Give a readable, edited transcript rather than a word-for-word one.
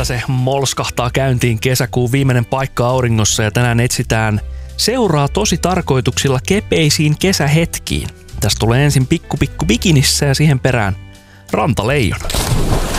että se molskahtaa käyntiin kesäkuun viimeinen paikka auringossa ja tänään etsitään seuraa tosi tarkoituksilla kepeisiin kesähetkiin. Tästä tulee ensin pikku bikinissä ja siihen perään rantaleijona.